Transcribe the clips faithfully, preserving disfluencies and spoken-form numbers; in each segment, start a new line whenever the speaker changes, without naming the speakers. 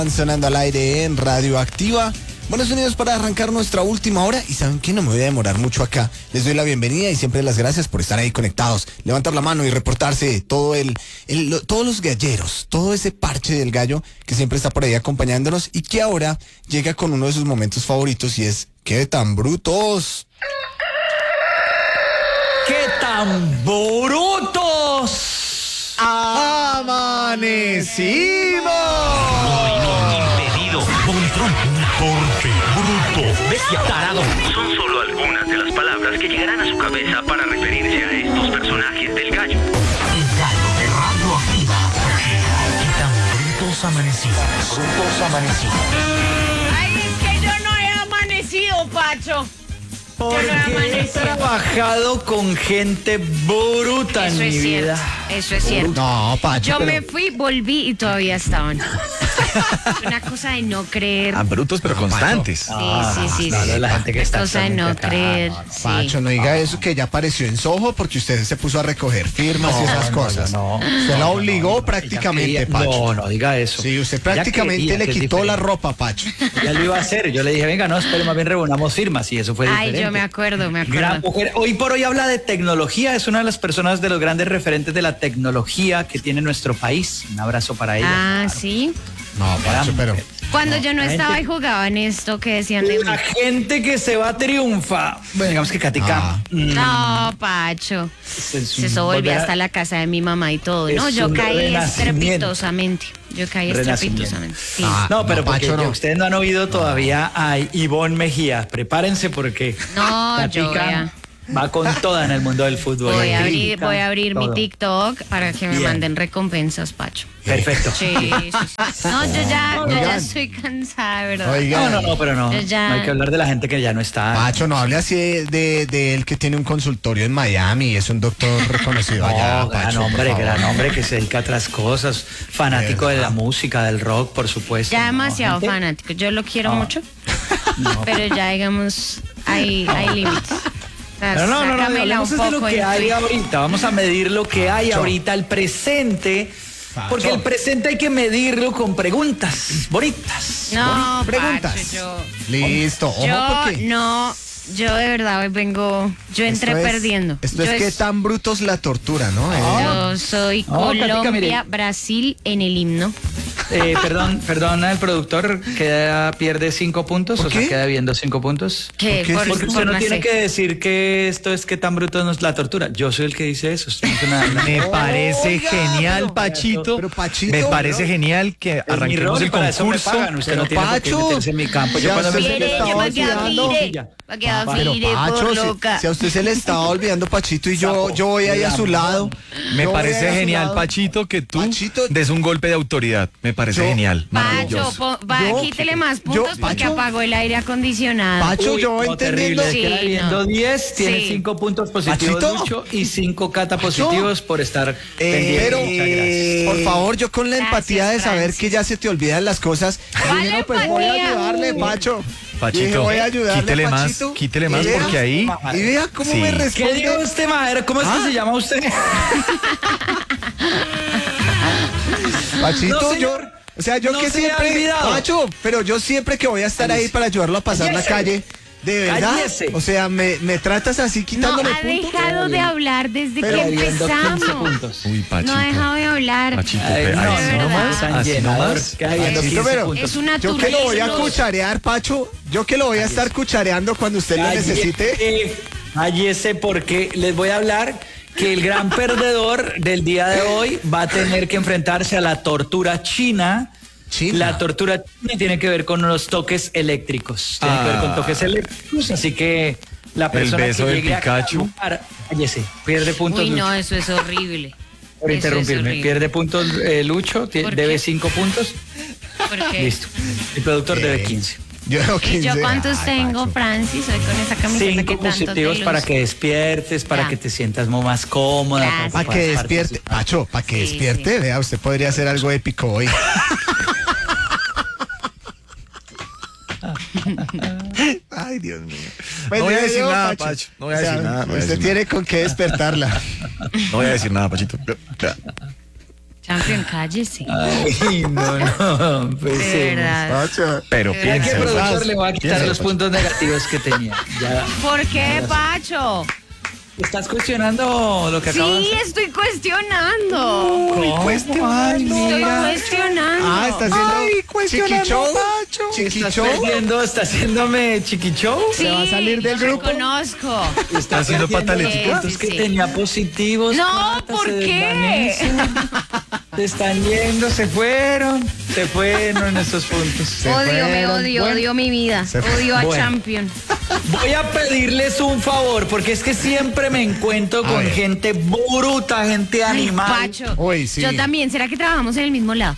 Sonando al aire en Radioactiva. Buenos sonidos para arrancar nuestra última hora. Y saben que no me voy a demorar mucho acá. Les doy la bienvenida y siempre las gracias por estar ahí conectados. Levantar la mano y reportarse todo el, el lo, todos los galleros, todo ese parche del gallo que siempre está por ahí acompañándonos y que ahora llega con uno de sus momentos favoritos y es ¡qué tan brutos!
¡Qué tan brutos!
¡Amanecimos!
Impedido, Bonitron, torpe, bruto, bestia, tarado.
Son solo algunas de las palabras que llegarán a su cabeza para referirse a estos personajes del gallo.
El gallo de Radioactiva. ¿Qué tan brutos amanecimos? Brutos amanecimos.
Ay, es que yo no he amanecido, Pacho.
Porque he trabajado con gente bruta en
Eso
mi
es
vida.
cierto, eso es cierto.
No, Pacho,
Yo
pero...
me fui, volví y todavía estaban. Es una cosa de no creer.
Ah, brutos pero constantes.
Sí, sí, sí.
no,
sí.
no, la gente que está
cosa de no
actualmente acá,
creer.
no, no.
Sí.
Pacho, no diga eso que ya apareció en Soho porque usted se puso a recoger firmas y esas
no,
cosas.
no, no.
Usted la obligó
no,
prácticamente,
ella quería-
Pacho.
No, no, diga eso.
Sí, usted
Ella
prácticamente
quería,
le
que es
quitó la
diferente.
ropa, Pacho.
Ya lo iba a hacer. Yo le dije, venga, no, espere, más bien reunamos firmas y eso fue
Ay,
diferente.
yo me acuerdo, me acuerdo.
Gran mujer. Hoy por hoy habla de tecnología. Es una de las personas de los grandes referentes de la tecnología que tiene nuestro país. Un abrazo para ella.
Ah,
Claro.
sí.
No, Pacho, pero...
Cuando yo no
la
estaba
gente-
y jugaba en esto, que decían de mí.
La gente que se va triunfa. Bueno, digamos que Katica.
Ah.
mm,
No, Pacho.
es un-
Eso volví
volver a-
hasta la casa de mi mamá y todo.
Es
No, yo
un
caí
renacimiento.
estrepitosamente. Yo caí
Renacimiento.
estrepitosamente. Sí.
Ah,
No, pero
no,
porque
Pacho, no.
ustedes no han oído todavía a Ivonne Mejía. Prepárense porque
No, yo voy
Katica
a-
va con toda en el mundo del fútbol.
Voy a abrir,
Crítica,
voy a abrir mi
todo.
TikTok para que me
Bien.
manden recompensas, Pacho.
Perfecto.
Sí, sí, sí. No, yo ya, yo ya
Oigan.
estoy cansada, ¿verdad?
Oiga.
No, no, no, pero no.
Yo ya-
No hay que hablar de la gente que ya no está.
Pacho, no hable así de, de, de él que tiene un consultorio en Miami. Es un doctor reconocido allá,
No, gran
Pacho, por
hombre,
favor.
gran hombre que se dedica a otras cosas. Fanático de la música, del rock, por supuesto.
Ya
¿no?
demasiado
Gente-
fanático. Yo lo quiero
Ah.
mucho, pero ya digamos, hay, hay límites. O sea,
Pero no, no, no,
sácamela
hablemos
un
es de lo
poco
que
en
hay
Twitter.
ahorita. Vamos a medir lo que hay
Pacho.
ahorita, el presente.
Pacho.
Porque el presente hay que medirlo con preguntas bonitas.
No,
Preguntas.
Pacho, yo,
Listo, ojo,
yo
porque...
no, yo de verdad hoy vengo, yo entré
esto es-
perdiendo.
Esto
Yo
es que
es-
tan brutos la tortura, ¿no? Eh,
Yo soy
No, Katica,
Colombia,
mire.
Brasil en el himno.
Eh, perdón, perdona, el productor queda, pierde cinco puntos,
¿Por
o sea,
qué?
queda viendo cinco puntos.
¿Qué?
¿Por qué?
Por,
Porque usted
por
no
nacer.
tiene que decir que esto es que tan bruto no es la tortura. Yo soy el que dice eso. Esto no es una- una-
Me parece
Oiga,
genial,
pero-
Pachito.
pero Pachito,
Me parece
¿no?
genial que
Es mi
arranquemos
rol y
el
para eso me
concurso.
pagan. Usted no
Pero,
tiene por qué
Pacho,
meterse en mi campo. Yo
ya
cuando me
usted
sé
le
que
estaba
estaba
para que
olvidando.
afire, para que
Ah,
Pero
afire
Pacho,
por
si,
loca.
si a usted se le estaba olvidando Pachito y yo,
Sapo.
yo voy ahí a su lado.
Me
Yo voy ahí
parece
a su
genial,
lado.
Pachito, que tú
Pachito-
des un golpe de autoridad. Me parece
Yo-
genial.
Pacho,
Maravilloso.
po- va,
Yo-
quítele más
yo-
puntos porque
Pacho-
apagó el aire acondicionado.
Pacho,
Uy,
yo
no,
entendiendo.
terrible. Queda
Sí,
viendo
no.
diez, tiene
Sí.
cinco puntos positivos,
¿Pachito?
Lucho, y cinco cata positivos por estar
Eh,
pendiente.
pero,
Muchas gracias.
por favor, yo con la
Gracias,
empatía de saber
Francis.
que ya se te olvidan las cosas,
¿Cuál
dije, no, pues voy a
empatía?
ayudarle, Pacho.
Pachito,
Dije, voy a ayudarle,
quítele más,
Pachito.
quítele
Y
más
vea-
porque ahí...
Y vea cómo
Sí.
me
¿Qué
responde.
dijo usted, Madero? ¿Cómo es
¿Ah?
que se llama usted?
Pachito,
No,
yo,
señor.
o sea, yo
No
que
se me ha
siempre,
olvidado.
Pacho, pero yo siempre que voy a estar ahí para ayudarlo a pasar la
Cállese.
calle, de verdad,
Cállese.
o sea, me, me tratas así
No
quitándole
ha
puntos.
dejado de hablar desde
Pero
que
Viendo quince
empezamos.
puntos.
Uy, Pachito.
No ha dejado de hablar.
Pachito,
Ay,
pe-
no,
así
de
nomás,
verdad.
tan
así
llenador.
nomás.
Queda viendo
Pachito,
quince
pero-
puntos.
Es una
Yo que lo voy a
turista.
cucharear, Pacho, yo que lo voy a estar cuchareando cuando usted lo necesite.
Cállese, cállese, porque les voy a hablar que el gran perdedor del día de hoy va a tener que enfrentarse a la tortura china.
China.
La tortura china tiene que ver con los toques eléctricos. Tiene que ver con toques eléctricos, así que la persona
beso
que
del
llegue a
Pikachu.
ganar- cállese, pierde puntos.
Uy, no,
Lucho.
eso es horrible.
Por
Eso es
interrumpirme,
horrible.
pierde puntos eh, Lucho, tie-
¿Por
debe
qué?
cinco puntos.
¿Por qué?
Listo. El productor debe
Bien.
quince.
Yo,
¿Y yo
quince.
cuántos
Ay,
tengo,
Pacho.
Francis? Hoy con esa camiseta que
Cinco
tanto te
positivos para
luce.
que despiertes, para
Ya.
que te sientas mo- más cómoda.
Gracias.
Para que despierte, Pacho, para que
Sí,
despierte,
sí.
vea, usted podría hacer algo épico hoy. Ay, Dios mío. Pues
No voy a
digo
decir
yo,
nada, Pacho. No voy a
O sea,
decir nada, no voy a
Usted
decir
tiene con qué despertarla.
No voy a decir nada, Pachito.
Chao. Champion, cállese.
Ay, no, no, pues
De
sí.
verdad.
Pacho.
Pero
Hay
Hay que
piensa.
productor le voy a quitar
Piensa,
los
Pacho.
puntos negativos que tenía. Ya.
¿Por qué, Pacho?
¿Estás cuestionando lo que acabo de
Sí,
hacer?
estoy cuestionando.
¿Cómo? Ay,
Estoy
mira.
cuestionando.
Ah, está haciendo chiquichou.
¿Estás
Chiquichou.
perdiendo? ¿Está haciéndome chiquichou?
Sí,
¿Se va a salir del
lo
grupo?
reconozco.
Está haciendo
perdiendo los
pataleticas.
puntos que
Sí, sí.
tenía positivos.
No,
Cata,
¿por
se
qué?
desvanecen. Se están yendo, se fueron. Se fueron esos puntos.
Odio, me
fueron.
odio,
Bueno.
odio mi vida.
Se fue.
Odio a
Bueno.
Champion.
Voy a pedirles un favor, porque es que siempre me encuentro con
ver.
gente bruta, gente
Ay,
animal.
Pacho.
Uy, sí.
Yo también. ¿Será que trabajamos en el mismo lado?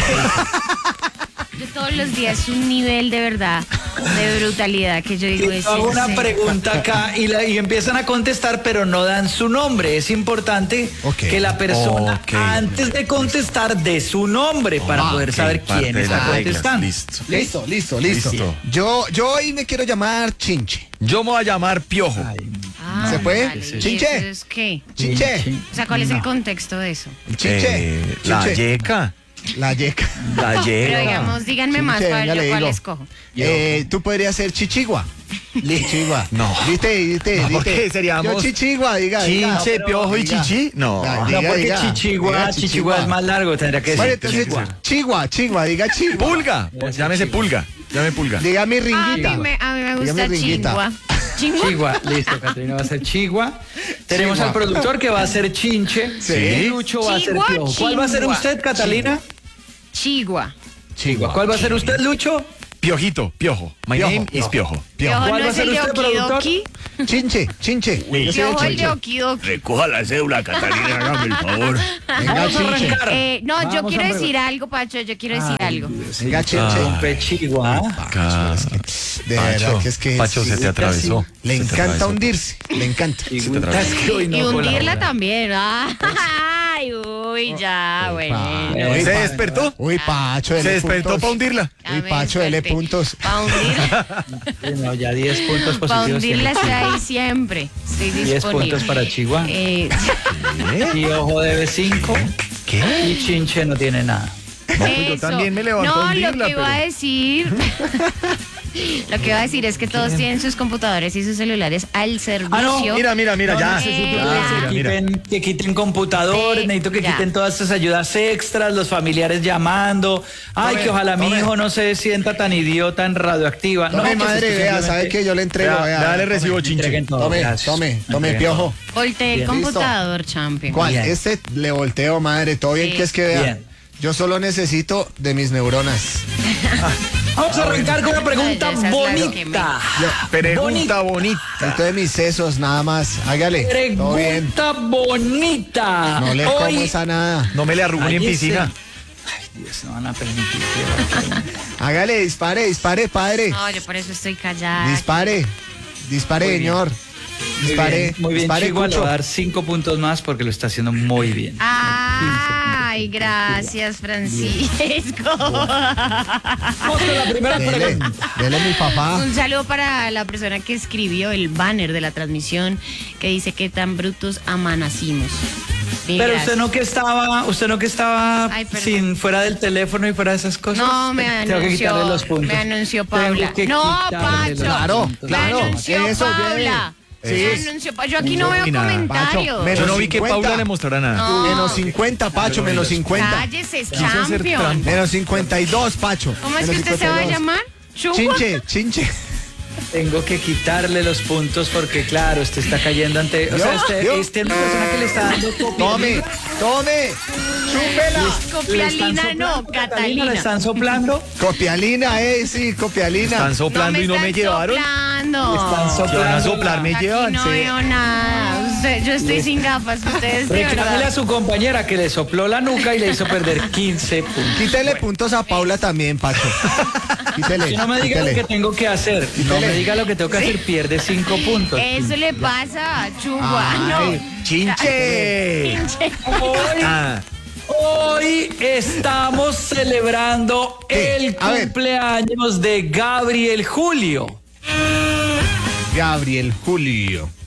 Yo todos los días un nivel de verdad, de brutalidad que yo digo.
Y
es
hago
en
una
serio.
pregunta acá y, la- y empiezan a contestar, pero no dan su nombre. Es importante
Ok.
que la persona,
Ok.
antes de contestar, dé su nombre para
Ah,
poder
ok,
saber
parte
quién
de
está
las reglas,
contestando.
listo.
Listo, listo, listo.
Listo.
Yo, yo hoy me quiero llamar Chinche.
Yo me voy a llamar Piojo.
Ah,
¿Se puede?
vale. ¿Y
Chinche.
eso es qué?
Chinche.
O sea, ¿cuál es el contexto de eso?
Chinche.
Eh, la
Chinche.
yeca.
La yeca.
La
Pero
yeca.
digamos, díganme
Chinche,
más para
venga,
ver
le
yo cuál
digo.
escojo.
Eh, tú podrías ser Chichigua. Chichigua.
No.
Dite, dite,
No,
dite.
¿por qué seríamos
Yo Chichigua, diga. diga.
Chinche,
No,
Piojo y
diga.
Chichi. No.
Ya,
No,
diga,
porque
diga.
Chichigua,
Diga
Chichigua es más largo, tendría que
Bueno,
decir.
entonces, Chigua, Chigua, diga Chigua.
Pulga. Llámese Pulga. Llame Pulga.
Diga mi
A
ringuita.
mí me, a mí me gusta
Dígame ringuita.
Chingua. Chingua.
Chigua, listo, Caterina va a ser Chigua. Tenemos
Chigua.
al productor que va a ser Chinche.
Sí.
Y Lucho va a ser
Chigua,
Piojo. ¿Cuál va a ser
Chingua.
usted, Catalina?
Chigua.
Chigua.
¿Cuál va a ser usted, Lucho?
Piojito, Piojo. My
Piojo,
name is
Piojo.
Piojo.
Piojo
¿Cuál
no
va a
es
ser
el de
usted, productor?
Okidoki.
Chinche, Chinche. Yo soy
Piojo el de
Chinche.
Okidoki.
Recoja la cédula, Catalina, hágame el favor.
Venga,
Vamos a
Chinche.
arrancar.
Eh, no, yo
Vamos
quiero
a
decir algo, Pacho. Yo quiero decir algo.
Venga, Chinche.
Hombre, Chigua.
Ca-
De verdad que es que
Pacho, se te atravesó.
le
Se te
encanta
atravesó.
hundirse. Le encanta.
Chigüita, es que hoy no
Y
fue la
hundirla
hora.
también. Ay, uy, ya, bueno.
Uy,
¿Se
pa-
despertó?
Uy, Pacho,
Se
dele
despertó
puntos.
para hundirla.
Ya
Uy,
me
Pacho, dele
desperté.
puntos.
Para hundirla,
Sí, no, ya diez puntos
para
positivos.
hundirla
tiene
estoy
Chigua.
ahí siempre. Estoy
diez
disponible.
puntos para Chigua.
Eh,
Y Ojo debe cinco.
¿Qué?
Y Chinche no tiene nada.
pues yo
eso.
también me levanto a
No, lo
hundirla,
que iba a
pero-
decir. Lo que iba a decir es que todos tienen sus computadores y sus celulares al servicio.
Ah, no,
Mira, mira, mira,
No
ya.
necesito
Eh,
que,
ya.
se
Mira,
quiten, que quiten computadores,
Eh,
necesito que
ya.
quiten todas estas ayudas extras, los familiares llamando. Ay,
Tome,
que ojalá mi
tome.
hijo no se sienta tan idiota en radioactiva.
No, mi
que
madre,
esto
vea,
simplemente-
¿sabe qué? Yo le entrego,
Vea,
vea.
dale recibo, Chinche.
Entreguen todo,
Tome,
gracias.
tome, tome,
Entreguen
Piojo.
Volteé el
Bien.
computador, champion.
¿Cuál?
Bien.
Este le volteo, madre. Todo bien
Sí.
que es que vea.
Bien.
Yo solo necesito de mis neuronas.
Vamos a arrancar con una pregunta
Ay, esas las que
bonita.
Pregunta bonita.
Necesito de mis sesos, nada más. Hágale. Todo bien.
Pregunta bonita.
No le
Hoy-
como esa nada.
No me le arrugo ni en
Ay,
piscina.
ese- Ay, Dios, no van a permitir. que-
Hágale, dispare, dispare, padre.
No, yo por eso estoy callada.
Dispare. Dispare,
Muy bien.
señor.
Muy
Dispare.
bien, muy bien,
Dispare,
Chigua, le
Cucho.
voy a dar cinco puntos más porque lo está haciendo muy bien.
Ay, gracias, Francisco.
Vamos con la primera
Dele,
pregunta.
dele mi papá.
Un saludo para la persona que escribió el banner de la transmisión que dice que tan brutos amanacimos. Mil
Pero
gracias.
usted no que estaba, usted no que estaba
Ay, perdón.
sin fuera del teléfono y fuera de esas cosas.
No, me
Tengo que quitarle
anunció,
los puntos.
me anunció
Tengo
Paula.
que
No,
quitarle los
Pacho.
Claro,
puntos.
claro.
Me anunció
Eso,
Paula.
bien.
Me
Sí.
anunció Pa- Yo aquí no veo
y nada.
comentarios.
Pacho,
Yo no vi que
cincuenta.
Paula le mostrara nada.
No.
Menos cincuenta, Pacho, menos cincuenta.
Cállese, es
Quiso hacer
champion.
trampa.
Menos cincuenta y dos, Pacho.
¿Cómo es que
Menos
usted se va a
cincuenta y dos.
llamar? ¿Chugua?
Chinche, chinche.
Tengo que quitarle los puntos porque claro, usted está cayendo ante, o sea,
¿Vio?
usted,
¿Vio?
este es una persona que le está dando copia.
Tome, tome. Chúpela.
Copialina no,
¿Le
Catalina.
están soplando?
Copialina, eh, sí, copialina.
Están soplando y no me
están
llevaron.
soplando.
Le están
Si van a
soplando.
soplar, me
Aquí
llevan.
no
sí.
veo nada. Usted- yo estoy sin gafas. Ustedes de
Reclámele a
verdad.
su compañera que le sopló la nuca y le hizo perder quince puntos.
Quítele puntos a Paula también, Pacho. Quítele.
Si no me diga lo
quítele.
que tengo que hacer, no
Quítele.
me diga lo que tengo que hacer, pierde cinco puntos.
Eso le pasa a Chugua.
Ay,
No.
¡Chinche!
Hoy,
Ah,
hoy estamos celebrando
¿Qué?
el
A ver.
cumpleaños de Gabriel Julio.
Gabriel Julio.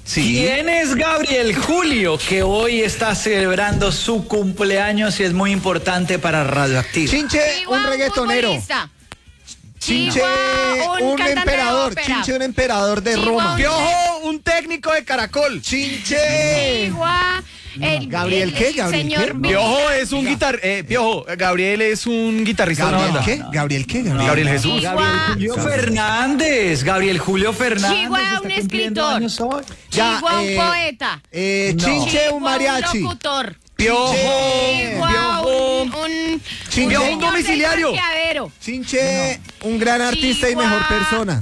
Sí.
¿Quién es Gabriel Julio, que hoy está celebrando su cumpleaños y es muy importante para Radioactiva?
Chinche,
Chihuahua,
un reggaetonero.
futbolista.
Chinche,
Chihuahua,
un
cantante de
emperador.
ópera.
Chinche, un emperador de
Chihuahua,
Roma.
un-
Piojo, un técnico de Caracol.
Chinche.
Chihuahua, el,
¿Gabriel
el-
qué?
el
¿Gabriel
señor
qué?
Billy
Piojo es un guitar... Eh, Piojo, Gabriel es un guitarrista de una
¿Gabriel
banda.
qué? ¿Gabriel qué? Gabriel,
Gabriel Jesús.
Gabriel
Chihuahua.
Julio Fernández. Gabriel Julio Fernández.
Chihuahua,
está
un
cumpliendo
escritor.
años hoy.
Ya,
Chihuahua, un
eh,
poeta.
Eh,
No.
Chinche, un
Chihuahua,
mariachi.
un locutor.
Piojo.
Chihuahua, un, un,
Chinche,
un
un
señor del
domiciliario.
parqueadero.
Chinche, un gran artista y mejor
Chihuahua.
persona.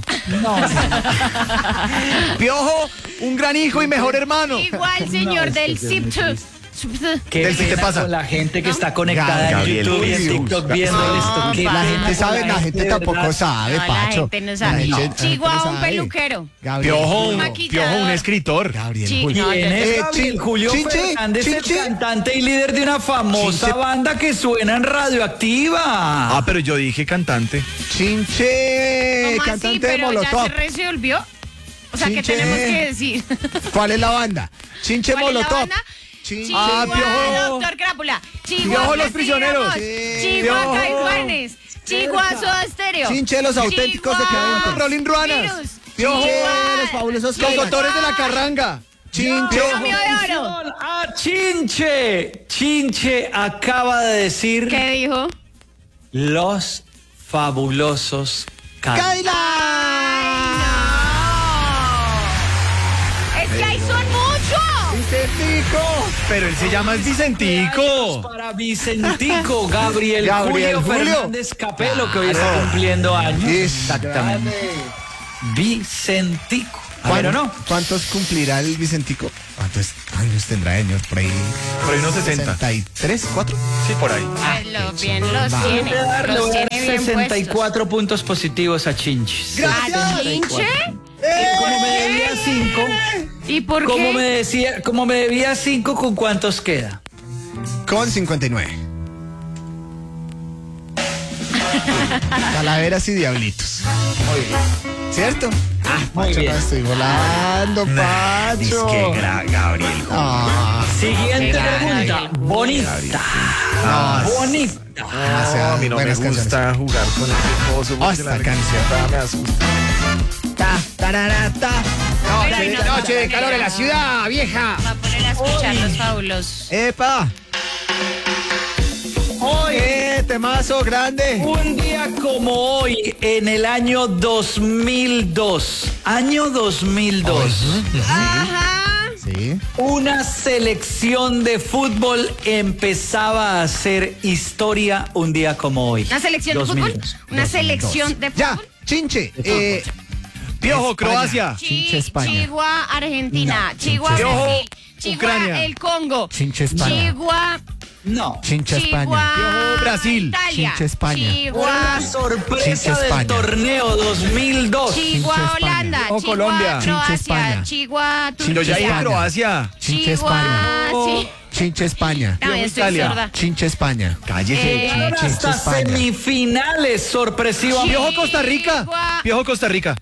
Piojo, un gran hijo y mejor hermano.
Igual, señor
es
del
que
Zip.
¿Qué
Del si te
pena
pasa?
con la gente que está conectada
Gabriel
en YouTube y en
Julio.
TikTok viendo
No,
esto? Qué
pa.
La
pena
gente
con
sabe, la gente
de
tampoco
verdad.
sabe,
No, la
Pacho.
gente no sabe.
La gente-
No.
la gente
Chihuahua,
no
un
sabe.
peluquero.
Gabriel
Piojo,
Julio.
un,
maquillador.
Piojo, un escritor.
Gabriel
Sí,
Julio.
no,
¿Quién
yo-
es
Eh,
Gabriel
Chin-
Julio
Chinche,
Fernández,
Chinche.
el cantante y líder de una famosa
Chinche.
banda que suena en Radioactiva?
Ah, pero yo dije cantante.
Chinche,
¿Cómo así?
cantante de
Pero ya
Molotov.
se resolvió. O sea, ¿qué
Chinche.
tenemos que decir?
¿Cuál es la banda? Chinche
¿Cuál es la
Molotov.
banda?
Chinche.
Chihuahua,
Ah, Piojo.
doctor Crápula.
Piojo,
Chihuahua,
los prisioneros.
Sigamos.
Sí.
Chihuahua,
Piojo.
Caifanes. Chihuahua, Soda Stereo.
Chinche, los auténticos de
Chihuahua,
Cavento.
Rolling Ruanas.
Virus.
Chinche,
Chihuahua,
los fabulosos
Los
Cadillacs.
doctores de la carranga.
Chinche.
Binomio de oro.
¡Ah, Chinche! Chinche acaba de decir
¿Qué dijo?
los fabulosos Cadillacs.
¡Kaila!
Es que ahí son muchos.
¡Vicentico!
Pero él se llama es Vicentico.
Para Vicentico, Gabriel,
Gabriel
Julio,
Julio.
Fernández Capelo, que hoy está cumpliendo años. Exactamente. Vicentico. A ver, ¿o no?
¿Cuántos cumplirá el Vicentico? ¿Cuántos años tendrá, señor? Por ahí.
Por ahí unos sesenta.
¿sesenta y tres, cuatro?
Sí, por ahí.
Pues lo bien los tiene.
Le voy a dar, le
Los
voy a dar
tiene bien
sesenta y
puestos.
cuatro puntos positivos a Chinche.
¿A Chinche?
Como me debía cinco,
¿Y por
como
qué?
me decía, como me debía cinco, ¿con cuántos queda?
Con cincuenta y nueve. Calaveras y diablitos. Muy bien. ¿Cierto? Ah,
Muy
Pacho,
bien.
la estoy volando, Pacho.
Gabriel.
Ah,
Siguiente
Qué
pregunta.
Gabriel.
Bonita.
Ah,
Bonita.
demasiado
a mí no me
buenas
gusta jugar con el esposo.
Ah, esta canción.
Me asusta.
Ta, tarara, ta.
Pero ahí nos
Noche de
va a
calor en la
poner a-
ciudad, vieja.
Va a poner a escuchar los fabulosos.
¡Epa! ¡Oye, temazo grande!
Un día como hoy, en el año dos mil dos, año dos mil dos,
Ajá.
Sí.
una selección de fútbol empezaba a hacer historia un día como hoy.
¿Una selección de
dos mil
fútbol?
dos.
¿Una selección de
Ya,
fútbol?
Chinche. Eh,
Piojo,
España.
Croacia.
Chi-
Chinche, España.
Chihuahua, Argentina. Chihuahua,
Piojo,
Brasil. Chihuahua,
Ucrania.
el Congo.
Chinche, España.
Chihuahua,
No.
Chinche, España.
Chihuahua,
Brasil.
Italia.
Chinche, España.
Chihuahua,
La sorpresa
Chinche,
del
España.
torneo dos mil dos.
Chihuahua,
Chinche, España.
Holanda.
O
Chihuahua,
Colombia.
Chinche,
Croacia.
España.
Chihuahua,
Chinche,
Pero ya
Turquía.
dije
España.
Croacia.
Chinche,
Chihuahua,
España.
sí.
Chinche, España.
También estoy
Italia.
sorda.
Chinche, España.
Cállese.
Eh,
Llegaron
Chinche,
hasta
España.
semifinales, sorpresivamente.
Piojo, Costa Rica.
Chihuahua.
Piojo, Costa Rica.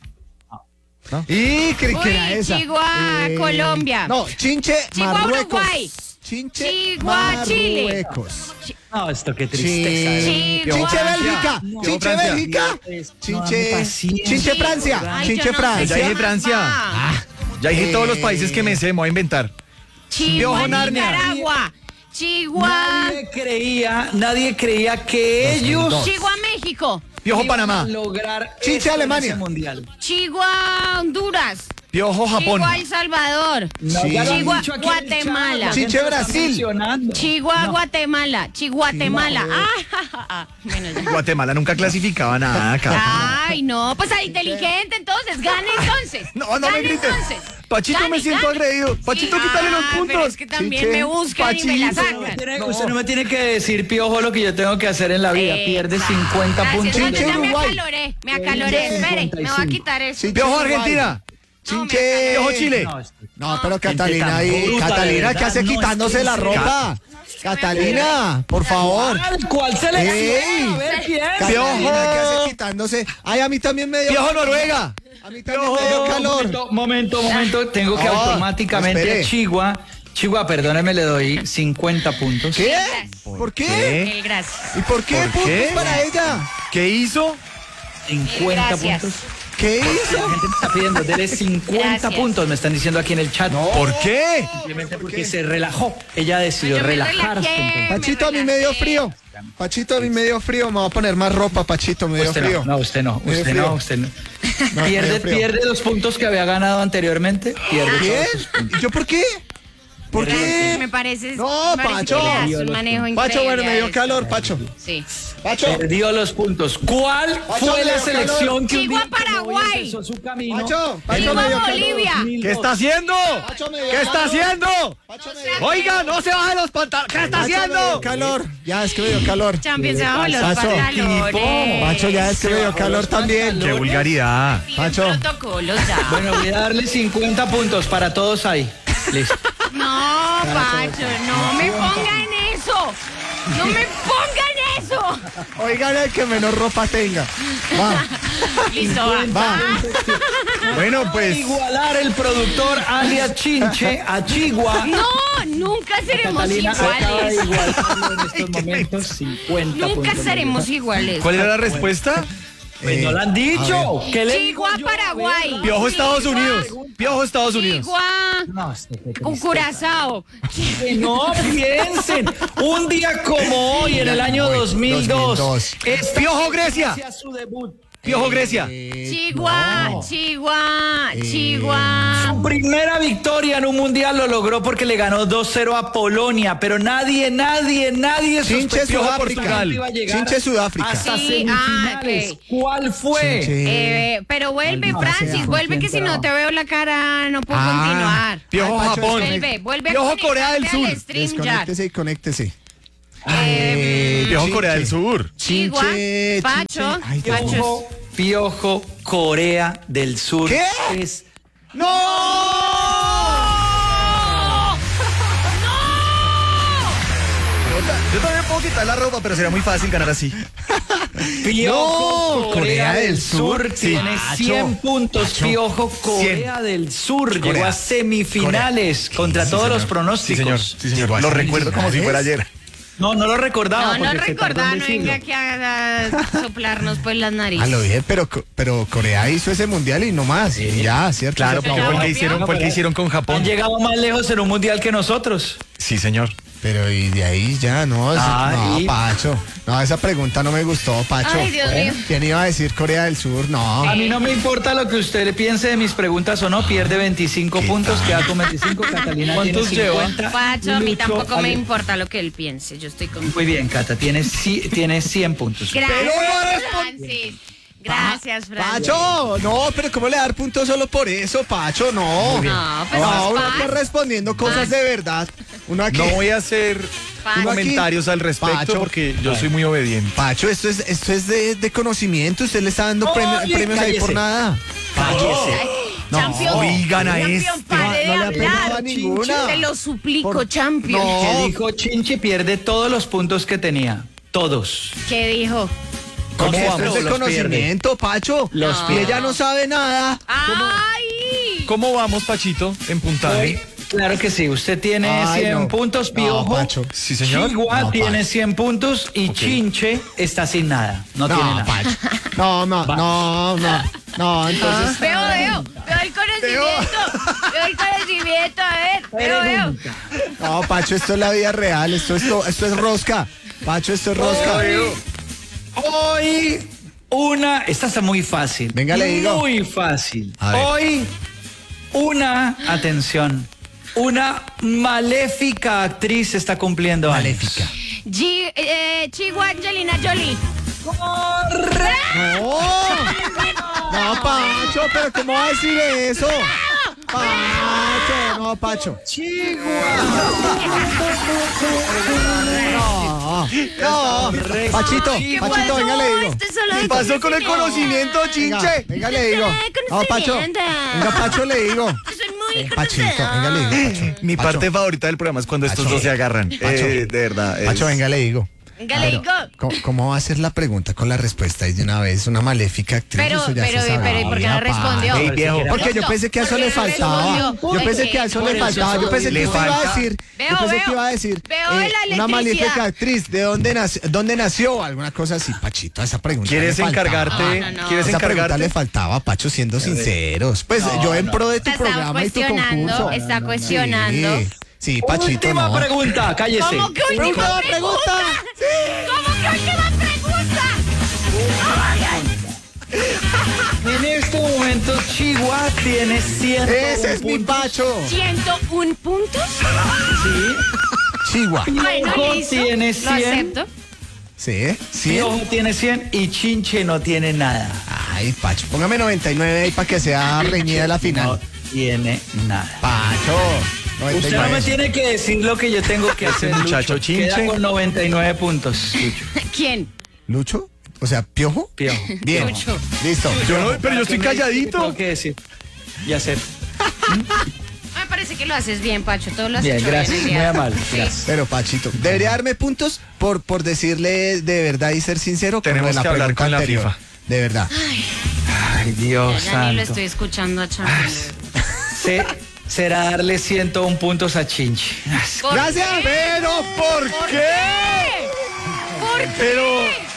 Y creí que
Uy,
era esa.
Chihuahua, Colombia.
No, Chinche,
Chihuahua,
Marruecos.
Uruguay.
Chinche,
Chihuahua, Chile.
Marruecos.
No, esto qué tristeza.
Chin-
Chihuahua.
Chinche, Bélgica.
No,
Chinche,
Francia.
Bélgica.
No, dame
Chinche,
paciencia.
Chinche, Francia.
Ay,
Chinche,
yo no sé
Francia.
Ya dije
qué
Francia.
más va.
Ya dije
Eh.
todos los países que me sé, me voy a inventar.
Chihuahua,
Piojo, Narnia.
Nicaragua. Chihuahua.
Nadie creía, nadie creía que ellos
Chihuahua, México.
Piojo,
iban
Panamá.
a lograr
Chinche,
esto en
Alemania.
ese mundial.
Chihuahua, Honduras.
Piojo, Japón.
Chihuahua, El Salvador.
No, ya lo han
Chihuahua,
dicho aquí en el chat,
Guatemala.
la
Chinche,
gente lo está
Brasil.
mencionando.
Chihuahua,
No.
Guatemala. Chihuatemala. Ah, ja, ja, ja. Bueno, ya.
Guatemala nunca clasificaba nada acá.
Ay, no, pues al inteligente entonces, gane entonces.
No, no me
Gane
grites.
entonces.
Pachito,
Gane,
me siento
gane.
agredido. Pachito, quítale los
Ah,
puntos.
Pero es que también
Chinche,
me buscan y me la
Pachito.
sacan.
Tiene- Usted no me tiene que decir, Piojo, lo que yo tengo que hacer en la vida. Pierde cincuenta
Gracias,
puntos.
no,
Chinche,
ya me
Uruguay.
acaloré, me acaloré. Espere, me voy a quitar eso.
Chinche,
Piojo,
Uruguay.
Argentina.
No, me
Chinche.
Piojo, Chile.
No, esto-
No, pero
Gente
Catalina
tan
ahí.
bruta, de
Catalina, ¿qué
verdad,
hace
no,
quitándose
es
la
que-
ropa? Catalina, por favor.
¿Cuál selección?
Ey.
A ver quién.
Catalina, ¿qué hace quitándose? Ay, a mí también me dio.
Piojo, Noruega.
A mí también me dio calor.
Momento, momento, momento. Tengo que
Ah,
automáticamente
espere.
a Chigua. Chigua, perdóneme, le doy cincuenta puntos.
¿Qué? ¿Por qué?
El gracias.
¿Y por qué
¿Por
puntos
qué?
para ella?
¿Qué hizo?
cincuenta
Gracias.
puntos.
¿Qué
La
hizo?
gente me está pidiendo, dele cincuenta
Gracias.
puntos, me están diciendo aquí en el chat.
¿Por qué?
Simplemente porque se relajó. Ella decidió
Yo me
relajarse.
relajé.
entonces.
Pachito, a mí me dio frío. Pachito, a mí me dio frío. Me voy a poner más ropa, Pachito, me dio
Usted
frío.
no, no, usted no,
Me dio
usted
frío.
no, usted no.
No, me
pierde,
dio frío.
pierde los puntos que había ganado anteriormente. Pierde
¿Qué?
todos sus puntos.
¿Y yo por qué? ¿Por
Me
qué?
parece.
No,
me parece
Pacho.
que le das un manejo increíble.
Pacho, bueno, me
a
dio
esto.
calor, Pacho.
Sí.
Pacho,
Perdió los puntos. ¿Cuál
Pacho,
fue
me
la
dio
selección
calor.
que un
Chigua,
día como hoy
Paraguay.
empezó su camino?
Pacho, Pacho
Chigua,
me dio calor.
Bolivia.
¿Qué está haciendo?
Pacho, me dio
¿Qué está
calor.
haciendo?
Pacho, me dio
Oiga, no se baje los pantalones. ¿Qué está
Pacho, me dio
haciendo?
calor. Ya, es que me dio calor.
Champions se bajó los
Pacho,
pantalones.
Pacho, ya es que me dio calor también.
¡Qué vulgaridad!
Bien
Pacho.
protocolos ya.
Bueno, voy a darle cincuenta puntos para todos ahí. Listo.
No, Pacho, no me ponga en eso. No me ponga en eso.
Oigan el que menos ropa tenga. Va,
Listo, va.
va.
Bueno, pues.
Igualar el productor alias Chinche a Chigua.
No, nunca seremos
Catalina acaba de
iguales.
igualarlo en estos momentos. cincuenta
Nunca
puntos.
seremos iguales.
¿Cuál era la respuesta?
Pues no lo han dicho. ¿Qué le digo
Chigua,
yo?
Paraguay.
Piojo Estados
Chigua.
Unidos. Piojo Estados Unidos.
Chigua,
No, este- este-
con Curazao.
Que no piensen. Un día como hoy, en el año dos mil dos.
dos mil dos.
esta
Piojo Grecia.
hacía su debut.
Piojo Grecia.
Chigua, Chigua, Chigua.
Su primera victoria en un mundial lo logró porque le ganó dos cero a Polonia, pero nadie, nadie, nadie
Chinche,
sospechó que
Sudáfrica.
Portugal iba a llegar
Chinche, Sudáfrica.
hasta
Sí,
semifinales.
ah, ok.
¿Cuál fue?
Chinche.
Eh, pero vuelve,
No,
Francis,
sea,
vuelve que si no te veo la cara no puedo
Ah,
continuar.
Piojo
Ay, Pacho,
Japón.
Vuelve, vuelve a
Piojo Corea del
conectarte
Sur.
al stream ya.
Desconéctese y conéctese.
Eh,
Piojo
Chinche.
Corea del Sur.
Chigua,
Chinche,
Pacho,
Chinche. Ay,
Pacho.
Piojo, Piojo, Corea del Sur.
¿Qué?
Es
Yo también puedo quitar la ropa, pero sería muy fácil ganar así.
Piojo,
No,
Corea del Sur,
sí.
tiene cien
Pacho,
puntos.
Pacho.
Piojo, Corea del Sur llegó
Corea.
a semifinales contra todos los pronósticos.
Sí, señor. Sí, señor. Lo recuerdo como si fuera ayer.
No, no lo recordaba.
No, no
porque se tardó
recordaba,
en
no
decirlo.
venga aquí a, a soplarnos pues las
A
narices.
lo bien, pero, pero Corea hizo ese mundial y no más. Y ya, ¿cierto?
Claro,
Se
porque
acabó.
fue el que hicieron, fue el que hicieron con
Han
Japón.
llegado más lejos en un mundial que nosotros.
Sí, señor.
Pero y de ahí ya, no, eso-
Ay.
no, Pacho. No, esa pregunta no me gustó, Pacho.
Ay, Dios mío.
¿Quién iba a decir Corea del Sur? No.
A mí no me importa lo que usted le piense de mis preguntas o no, pierde veinticinco puntos, queda con veinticinco, Catalina
¿Cuántos
tiene
lleva?
cincuenta.
Pacho, a mí
Lucho,
tampoco me
Ale-
importa lo que él piense. Yo estoy con.
Muy bien, Cata, tiene, ci- tiene cien puntos.
Gracias,
Pero no
Francis. Gracias, Francis.
Pacho, no, pero ¿cómo le dar puntos solo por eso, Pacho? No.
No, pues
No,
es
uno
paz.
está respondiendo cosas de verdad. Uno aquí.
No voy a hacer
Pacho.
comentarios al respecto
Pacho.
porque yo soy muy obediente.
Pacho, esto es, esto es de, de conocimiento. Usted le está dando premio-
Oye,
premios ahí por
cállese.
nada.
Cállese.
No,
Champion,
oigan a
Champion,
este.
pare
No, no le
de
ha pegado a
hablar.
ninguna.
Te lo suplico,
Por-
Champion.
No.
Que dijo Chinche pierde todos los puntos que tenía. Todos.
¿Qué dijo?
¿Cómo
Esto
vamos?
es de
Los
conocimiento, Pacho.
Los
y
pierde.
ella no sabe nada.
¡Ay!
¿Cómo vamos, Pachito, en puntaje?
Claro que sí, usted tiene
Ay,
cien
no.
puntos,
No,
Piojo.
Pacho.
Sí, señor.
Chigua
No,
tiene
Pacho.
cien puntos y Chinche está sin nada. No, tiene
No,
nada.
Pacho. No, no, no, no. No, entonces.
Veo, veo. Veo el conocimiento. Veo el conocimiento. A ver, veo, veo.
No, Pacho, esto es la vida real. Esto, esto, esto es rosca. Pacho, esto es rosca.
Hoy una, esta está muy fácil.
Venga, le digo.
Muy fácil.
A ver.
Hoy una, atención, una maléfica actriz está cumpliendo
Maléfica.
años.
G, eh, Chigua Angelina Jolie.
No. No, Pacho, pero ¿cómo va a decir eso? Pacho, no, Pacho. No, no. Pachito,
¿Qué
Pachito, venga, le digo.
Esto es solo de
¿Qué pasó con el conocimiento,
Venga,
Chinche?
venga, le digo. No, Pacho. Venga, Pacho, le digo.
Yo soy muy
Pachito, venga, le digo, Pacho.
Mi
Pacho.
parte favorita del programa es cuando estos
Pacho.
dos se agarran.
Pacho.
Eh, de verdad. es-
Pacho, venga, le digo.
Galego.
¿Cómo, cómo va a ser la pregunta con la respuesta? Y de una vez, una maléfica actriz.
Pero,
eso ya
pero,
se
pero,
sabía,
¿y por qué no respondió?
Ey,
viejo.
Porque yo pensé que a eso
¿Por
le
qué no
faltaba.
respondió?
Yo pensé
¿Por
que a
qué?
eso
Por
le
eso
faltaba. Yo pensé
le
que usted iba a
falta.
decir.
Veo,
Yo pensé
veo.
que iba a decir.
Veo
eh,
la
una
electricidad.
maléfica actriz. ¿De dónde nació? ¿Dónde nació? Alguna cosa así, Pachito. Esa pregunta.
¿Quieres
le faltaba.
encargarte?
No, no, no.
¿Quieres
Esa pregunta
encargarte?
le faltaba, Pacho, siendo sinceros. Pues yo en pro de tu
Está
programa y tu
cuestionando,
concurso.
está cuestionando.
Sí, sí, Pachito,
Última
no.
pregunta, cállese.
¿Cómo que última
Última
pregunta? ¿Cómo que última pregunta?
En este momento, Chihuahua tiene cien.
Ese es mi Pacho.
¿ciento uno puntos?
Sí.
Chihuahua.
Bueno,
Piojo
listo.
tiene
Lo
cien.
acepto.
Sí, sí.
Piojo tiene cien y Chinche no tiene nada.
Ay, Pacho, póngame noventa y nueve ahí para que sea reñida la
No
final.
tiene nada.
Pacho,
Usted no me tiene que decir lo que yo tengo que hacer,
muchacho
Lucho.
Chinche.
Queda con noventa y nueve puntos, Lucho.
¿Quién?
¿Lucho? O sea, ¿Piojo?
Piojo.
Bien.
Lucho.
Listo.
Yo no, pero yo estoy
¿Qué me dice que
calladito.
tengo que decir? Y hacer.
Me parece que lo haces bien, Pacho. Todo lo has
Bien,
hecho
gracias.
bien. el
Muy
día.
amable.
Sí.
Gracias.
Pero Pachito, debería darme puntos por, por decirle de verdad y ser sincero con
Tenemos
lo de la
que hablar
pregunta
con la
anterior.
FIFA.
De verdad.
Ay, Dios
Ya ni lo
santo.
estoy escuchando a Champion.
Se- será darle ciento uno puntos a Chinche.
¿Por
Gracias.
qué?
Pero ¿por,
¿Por
qué?
qué? ¿Por qué?
Pero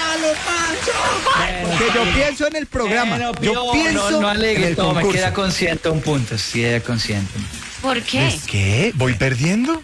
Porque yo pienso en el programa.
Bueno,
yo
Piojo,
pienso
no, no
en
alegue,
el
todo, me
concurso.
queda con ciento uno puntos. Sí, queda con ciento.
¿Por qué?
¿qué? ¿Voy perdiendo?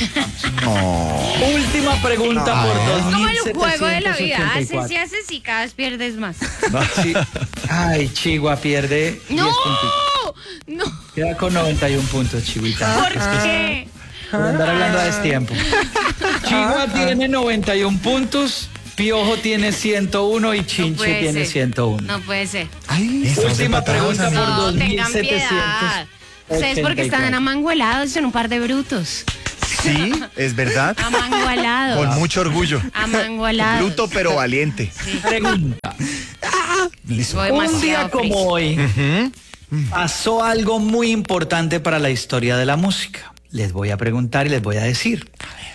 Última pregunta
No.
por dos
Es como
mil
el juego de la vida.
setecientos ochenta y
Haces y
cuatro.
haces y cada vez pierdes más.
Sí. Ay, Chihuahua pierde
¡No!
diez puntitos.
¡No!
Queda con noventa y uno puntos, Chihuita.
¿Por qué?
Por andar hablando a destiempo. Chihuahua tiene noventa y uno puntos, Piojo tiene ciento uno y
No
Chinche
puede
tiene
ser.
ciento uno.
No puede ser.
Ay, estamos
Última
empatados,
pregunta
amigos.
por
No,
dos mil
tengan piedad.
setecientos.
Ustedes porque están amangualados, son un par de brutos.
Sí, es verdad.
Amangualados.
Con mucho orgullo.
Amangualados.
Bruto pero valiente.
Pregunta.
Listo.
Voy
Un
demasiado
día como
feliz.
hoy pasó algo muy importante para la historia de la música. Les voy a preguntar y les voy a decir.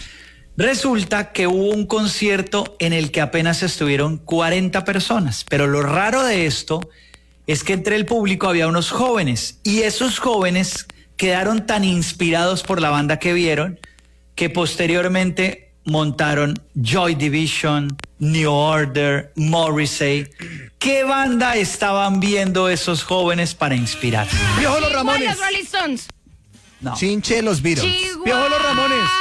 Resulta que hubo un concierto en el que apenas estuvieron cuarenta personas, pero lo raro de esto es que entre el público había unos jóvenes y esos jóvenes quedaron tan inspirados por la banda que vieron que posteriormente montaron Joy Division, New Order, Morrissey. ¿Qué banda estaban viendo esos jóvenes para inspirarse?
Piojo los
Chihuahua,
Ramones.
los Rolling Stones.
No.
Chinche los Beatles.
Chihuahua.
Piojo los Ramones.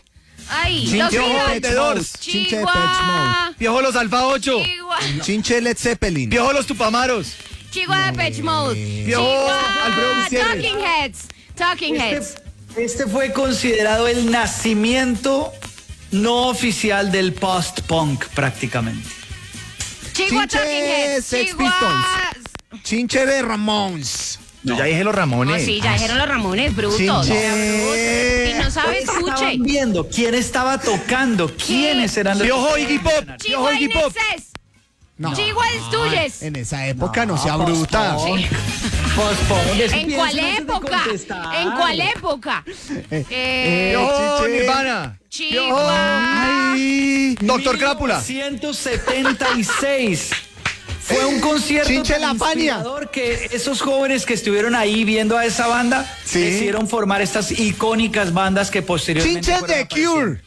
Ay,
Chinche
los
Piojo
Beatles.
The Doors.
Chinche Depeche
Chihuahua.
Piojo los Alfa ocho.
Chihuahua.
Chinche Led Zeppelin.
Piojo los Tupamaros.
Chihuahua Depeche Mode.
Piojo
Chihuahua.
Alfredo Gutiérrez.
Talking Heads. Talking Heads.
Este, este fue considerado el nacimiento no oficial del post-punk prácticamente.
Chihuahua
Chinche
Talking Heads.
Sex
Chihuahua.
Chinche de Ramones.
Yo ya dije los
No,
Ramones.
sí, ya dijeron los Ramones, brutos.
Chinche.
O sea, brutos. Y no sabe, escuche.
Estaban viendo quién estaba tocando, quiénes eran los
Piojo Iggy Pop. Piojo
Chihuahua
Iggy Pop.
Nexes.
No.
Chihuahua Estuyes.
En esa época no, sea bruta.
Post-punk. Es que
¿En
piensen
cuál
antes de
época?
contestar.
¿En cuál época? Eh,
Piojo
Chiche.
Nirvana.
Chihuahua.
Ay.
Doctor Crápula.
mil novecientos setenta y seis. Fue un concierto
Chinche
tan
La Fania.
inspirador que esos jóvenes que estuvieron ahí viendo a esa banda
Sí.
decidieron formar estas icónicas bandas que posteriormente
Chinche
fueron
de Cure.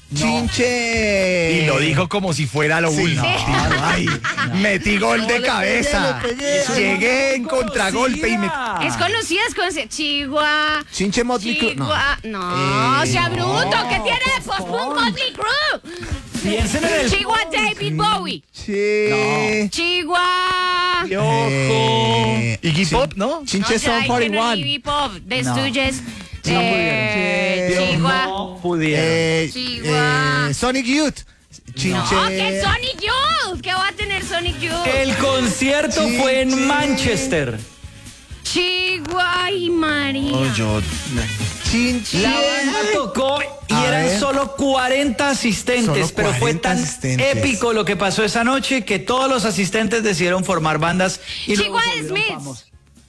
Chinche.
Y lo dijo como si fuera lo
Sí.
último. Ay, metí gol de cabeza.
le pegué.
Llegué en contragolpe y me.
Es conocida, es conocida. Chihuahua.
Chinche Motley Crue. No.
Chihuahua. No,
Eh,
sea bruto. ¿Qué tiene de post-punk Motley Crue?
Piensen en el
Chihuahua David Bowie.
Sí.
Chihuahua.
Piojo.
Eh,
Iggy
sí.
Pop, ¿no?
Chinche
No, ya
Son
dijeron
cuarenta y uno.
Iggy Pop, The
No.
Stooges.
Sí, no
eh,
pudieron.
Chihuahua.
No pudieron.
Eh,
Chihuahua.
eh, Sonic Youth. Chinche.
No, que Sonic Youth. ¿Qué va a tener Sonic Youth?
El concierto
Chinche.
fue en Manchester.
Chihuahua. Ay, María.
yo.
Chinche.
La banda tocó y
A
eran
ver.
solo cuarenta asistentes,
Solo
pero fue
cuarenta
tan
asistentes.
épico lo que pasó esa noche que todos los asistentes decidieron formar bandas y luego
Chihuahua
se volvieron
Smiths.
famosos.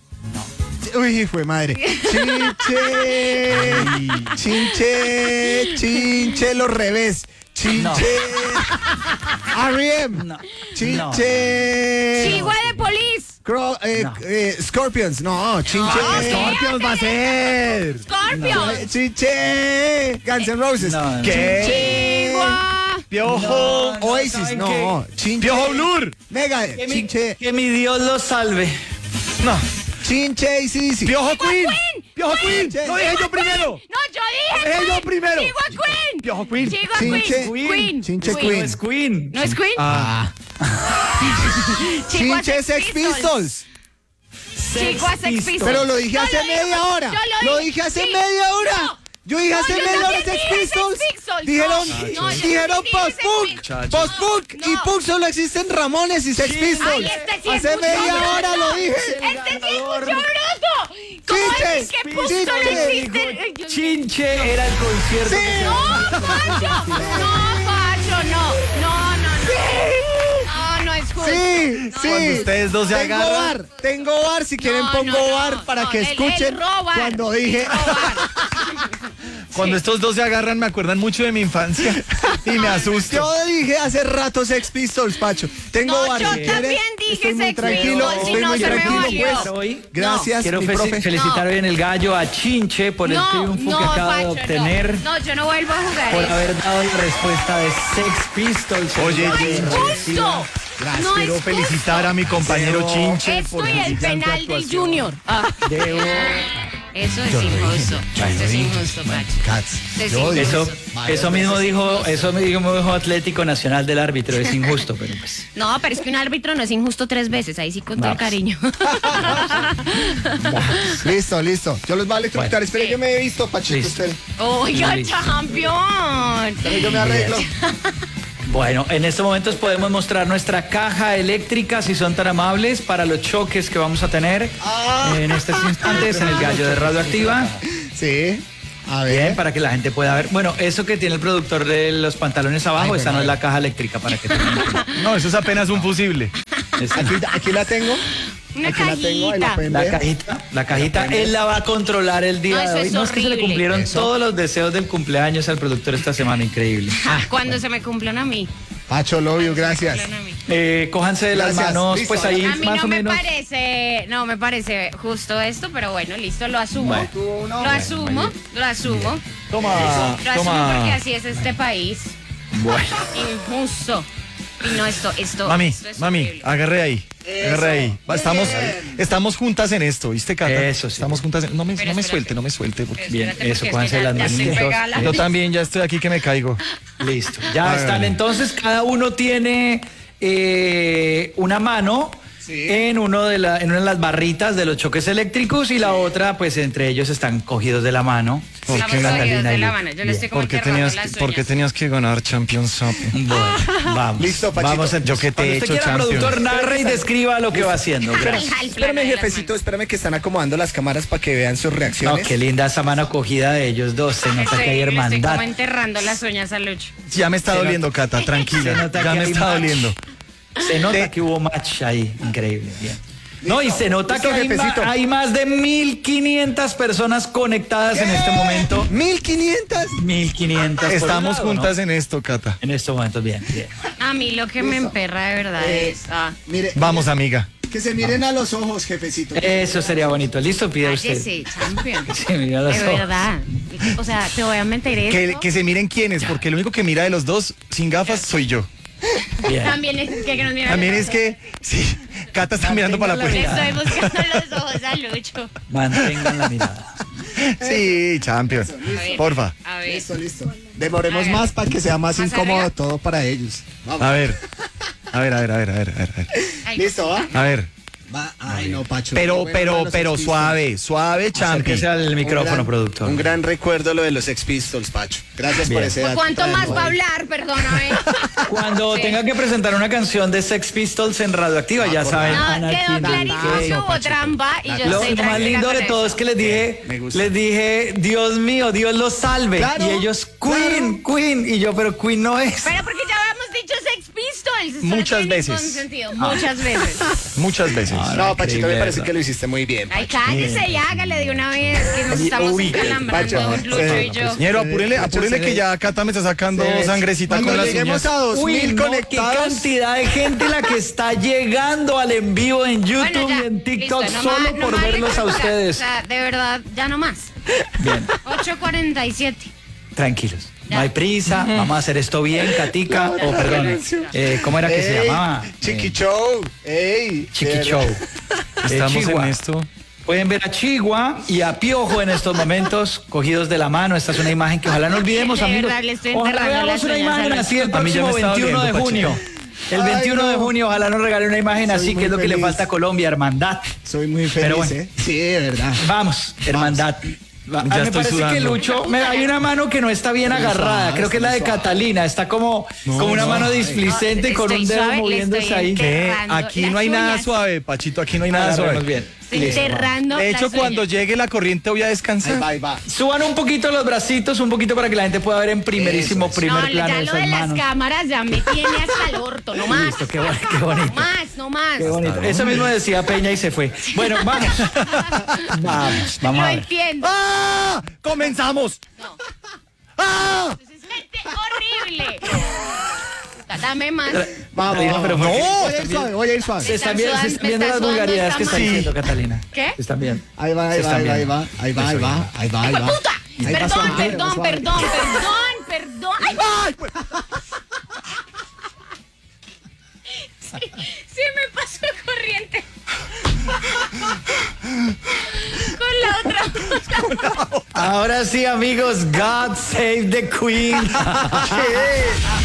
Uy, fue madre. Chinche. Chinche. Chinche los revés. Chinche. R E M.
No.
Chinche.
Chigua de Police.
Cro- eh,
No.
eh, Scorpions. No, Chinche.
No, ¿qué?
Scorpions va a ser.
Scorpion.
Chinche. Guns N' Roses.
No, no.
¿Qué?
Chigua.
Piojo.
No,
Oasis.
¿saben
No. Chinche.
Piojo Blur.
Mega.
Que mi,
Chinche.
que mi Dios los salve.
No.
Chinche y sí, sí.
Piojo Queen.
Queen.
Piojo Queen.
Queen.
Lo dije yo primero.
No, yo dije.
Lo dije yo primero.
Chigua Queen.
Piojo Queen.
Chigua
Chinche.
Queen. Queen.
Chinche
No
Queen.
es Queen.
¿No es Queen?
Ah.
Chigua
Chinche Sex Pistols.
Chigua Sex Pistols.
Pero lo dije
Yo
hace
lo dije,
media hora.
yo
Lo
lo
dije
dije,
hace
sí.
media hora.
No.
Yo dije
No,
hace
yo
media hora
también
Sex
dije
Pistols.
Sex Pistols.
Dijeron,
No, no, yo
dijeron
también dije
post-punk.
Sex Pistols.
Post-punk.
No,
Y
no.
punk solo existen Ramones y Sex Pistols.
Ay, este sí
Hace
escuchó
media
bruto.
hora lo dije.
Este sí escuchó bruto. ¿Cómo
Chinche,
es que Punk
Chinche.
solo existe? Ay, Dios mío.
Chinche era el concierto.
Sí.
que se-
No, Pacho. No, Pacho, no. No, no, no. No, no es justo.
Sí, sí.
Cuando ustedes dos se
tengo
agarran.
bar, tengo bar. Si quieren
No,
pongo
no, no,
bar para
no,
que
él- él
escuchen
roba.
cuando dije.
Cuando estos dos se agarran me acuerdan mucho de mi infancia y me asusto.
Yo dije hace rato Sex Pistols, Pacho. Tengo
No,
bar.
yo
si quiere.
también dije
Estoy muy
Sex
tranquilo,
Pistols y
estoy
no
muy
se me
tranquilo,
valió.
pues.
Hoy
Gracias,
quiero
mi
fe-
profe.
felicitar hoy en el gallo a Chinche por el
No,
triunfo
no,
que acaba de
Pacho,
obtener.
no. No, yo no vuelvo a jugar
Por
eso.
haber dado la respuesta de Sex Pistols.
Oye,
No es justo. No
Quiero
es
felicitar a mi compañero
Pero-
Chinche
Esto
por
y
su
el
brillante
penal del
actuación.
Junior. Ah,
Debo-
eso es injusto. Eso es injusto, Pacho.
Cats.
Eso es
Yo dije-
Eso,
injusto.
eso mismo dijo, eso me dijo, me dijo Atlético Nacional del árbitro, es injusto, pero pues.
No, pero es que un árbitro no es injusto tres veces, ahí sí con todo el
Vamos.
cariño.
Listo, listo. Yo los voy a electrocutar.
Bueno.
Espere, yo me he visto, Pachito.
Listo.
Espere.
Oiga,
Listo.
campeón.
Espere, yo me arreglo.
Bueno, en estos momentos podemos mostrar nuestra caja eléctrica, si son tan amables, para los choques que vamos a tener en estos instantes en el gallo de Radioactiva.
Sí. A ver.
Bien, para que la gente pueda ver. Bueno, eso que tiene el productor de los pantalones abajo,
Ay,
esa
bueno,
no es
a
la caja eléctrica, para que tengan.
No, eso es apenas un fusible.
Esa-
Aquí, aquí la tengo.
Una
Aquí la tengo. Ahí la
cajita.
pueden
La
ver.
cajita, la cajita, él la va a controlar el día
No, eso
de hoy.
es
No es que se le
horrible.
cumplieron
Eso.
todos los deseos del cumpleaños al productor esta semana, increíble.
Cuando se me cumplan a mí.
Pacho, Lovio, gracias.
Cumplan a mí.
Eh, cójanse de las
Gracias,
manos,
listo.
pues ahí
A mí
más
no
o
me
menos.
parece, no me parece justo esto, pero bueno, listo, lo asumo.
Bueno.
Tú, no.
Lo asumo, lo asumo.
Toma,
Lo asumo porque
toma.
así es este país.
Bueno.
Injusto. Y no, esto, esto.
Mami,
esto es
mami,
horrible.
agarre ahí. Agarre ahí. Va, Estamos, estamos juntas en esto, ¿viste, Cata?
Eso sí.
Estamos juntas en... No me,
Pero
no me
espérate.
suelte, no me suelte. Porque...
Pero
Bien,
espérate,
eso,
porque
cójanse
es que
las
ya- ya estoy
manitos.
pegada a la-
Yo también ya estoy aquí que me caigo.
Listo. Ya
Hágale.
están. Entonces, cada uno tiene eh, una mano en uno de la, en una de las barritas de los choques eléctricos y la otra, pues entre ellos están cogidos de la mano.
Estamos
Porque
cogidos
Catalina
de
y
la
yo.
mano. Yo le
Bien.
estoy como
¿Por qué
enterrando
tenías,
las
que- por qué
uñas.
tenías que ganar Champions Cup?
Bueno, vamos.
Listo, Pachito.
Vamos, a- yo que te
Cuando
he
usted
hecho
quiera,
Champions.
productor, narre y describa lo que va haciendo. Gracias.
Al plano
Espérame,
de las
jefecito,
manos.
espérame que están acomodando las cámaras para que vean sus
No,
reacciones.
qué linda esa mano cogida de ellos dos. Se nota
Estoy-
que hay
le estoy
hermandad.
como enterrando las uñas a Lucho.
Ya me está
Se
doliendo,
nota-
Cata,
Se
tranquila.
nota
Ya
que
me
hay
está
match.
doliendo.
Se nota
Te-
que hubo match ahí. Increíble. Bien. No, y se nota
Listo,
que hay, ma-
jefecito.
hay más de mil quinientas personas conectadas en este momento.
¿mil quinientas?
mil quinientas. por
Estamos
lado,
juntas
¿no?
en esto, Cata.
En estos momentos, bien, bien.
A mí lo que me emperra de verdad
Eh,
es. Ah,
Mire,
Vamos, amiga.
que se miren a los ojos, jefecito.
Eso sería bonito. ¿Listo? Pide usted.
cállese, champion.
Sí, mira los
De
ojos.
verdad. O sea, te voy a meter esto.
Que, que se miren quiénes, porque el único que mira de los dos sin gafas soy yo.
Bien.
También es que, que nos miran
También
los
es que, sí, Cata está mirando para la
la
Le
puerta.
estoy buscando los ojos a Lucho.
Mantengan la mirada.
Sí, Champions. Porfa.
A ver.
Listo, listo. Demoremos
A ver.
más para que sea más,
¿Más
incómodo
arriba?
todo para ellos. Vamos.
A ver. A ver, a ver, a ver, a ver, a ver.
Ay,
Listo, ¿va?
A ver.
Va. Ay, no, Pacho.
Pero,
Qué bueno
pero,
los
pero
Sex
suave, suave,
Que
Champi.
sea el micrófono,
gran-
productor.
Un gran recuerdo lo de los Sex Pistols, Pacho. Gracias
Bien.
por ese
¿Por
dato.
cuánto más
Traemos
va a
ahí.
hablar? Perdóname.
Cuando
Sí.
tenga que presentar una canción de Sex Pistols en Radioactiva, ya saben.
No,
Anarchy
quedó
in the
clarísimo
Decay.
que hubo trampa y yo
Lo,
estoy
lo más
tranquila
lindo
con
de todo
eso.
es que les dije,
me gusta.
les dije, Dios mío, Dios los salve.
Claro,
y ellos, Queen, Queen. Y yo, pero Queen no es.
Pero porque ya habíamos dicho Sex Pistols. él solo
Muchas
tiene
veces.
consentido, muchas veces.
Muchas veces.
No, Pachito, me
increíble
parece
eso.
que lo hiciste muy bien.
Ay, cállese y hágale de una vez, que nos estamos
Uy,
encalambrando,
Pacho,
Lucho y yo.
Ñero, apúrele, apúrele que ya Cata me está sacando
Sí.
sangrecita
Cuando
con las
lleguemos
uñas.
a dos
Uy,
mil
no,
conectados.
qué cantidad de gente la que está llegando al en vivo en YouTube
Bueno, ya,
y en TikTok
listo, no
solo
más- no
por
más
verlos a
lectura.
ustedes.
O sea, de verdad, ya no más.
Bien,
ocho cuarenta y siete.
tranquilos. No
Ya.
hay prisa, vamos a hacer esto bien, Katica. O perdón, eh, ¿cómo era que se
Ey,
llamaba?
Chiqui
Eh,
Show. Ey.
Chiqui
de
Show.
verdad.
Estamos
Eh, Chihuahua.
en esto.
Pueden ver a Chihuahua y a Piojo en estos momentos, cogidos de la mano. Esta es una imagen que ojalá no olvidemos,
De
amigos.
verdad, le estoy
Ojalá
enterrando
veamos
las
una
uñas
imagen
a los-
así el
A mí ya
próximo
me está
veintiuno de
doliendo,
junio. El
Ay,
veintiuno de
no.
junio, ojalá nos regale una imagen
Soy
así, que
muy
es lo que le
feliz.
falta a Colombia, hermandad.
Soy muy feliz,
Pero bueno.
¿eh? Sí, de verdad.
Vamos, hermandad. Va-
Ya
a mí me
estoy
parece
sudando.
que Lucho, me- hay una mano que no está bien agarrada,
suave,
creo que es la de
estoy suave.
Catalina, está como, como una mano displicente con
Estoy
un dedo
suave, le
moviéndose
estoy
ahí.
ente-
Eh,
Cerrando
aquí no
las
hay nada
uñas.
suave, Pachito, aquí no hay nada
Agarremos
suave.
bien.
Estoy
Listo,
enterrando
De hecho,
las
cuando
uñas.
llegue la corriente voy a
Ahí
descansar.
va, ahí va.
Suban un poquito los bracitos, un poquito para que la gente pueda ver en primerísimo
Eso, eso.
primer
No,
plano
ya lo
esas
de las
manos.
cámaras ya me tiene hasta el orto, no más.
Listo, qué bon- qué bonito.
No más, no más.
Qué bonito. Eso mismo decía Peña y se fue. Bueno, vamos. Vamos, vamos
Lo
a ver.
entiendo.
¡Ah! ¡Comenzamos!
No.
¡Ah!
Es gente horrible. Dame más.
Vamos,
Catalina, pero
no.
¿por qué?
Voy a ir suave, voy a ir
Se
suave.
están,
están
viendo, se
sudando-
están
me
viendo
están
las
sudando
vulgaridades
esta
que están
mano.
diciendo, Catalina.
¿Qué?
Se están viendo.
Ahí va, ahí
Se
va,
están
ahí va, ahí
viendo.
va, ahí va, ahí va, ahí va, ahí va.
¡Puta!
Ahí va
Perdón,
suave,
perdón,
suave.
perdón, perdón, perdón. Ay, sí, sí me pasó corriente. Con la otra.
Ahora sí, amigos, God save the Queen.
¿Qué?